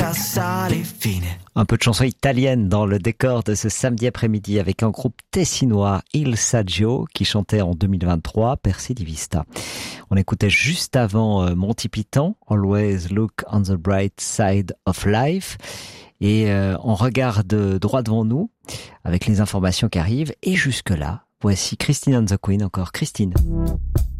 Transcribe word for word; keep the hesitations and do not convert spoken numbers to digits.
sale fine. Un peu de chanson italienne dans le décor de ce samedi après-midi avec un groupe tessinois, Il Saggio, qui chantait en deux mille vingt-trois Percy di Vista. On écoutait juste avant euh, Monty Python, Always Look on the Bright Side of Life. Et euh, on regarde droit devant nous avec les informations qui arrivent. Et jusque-là, voici Christine and the Queen, encore Christine.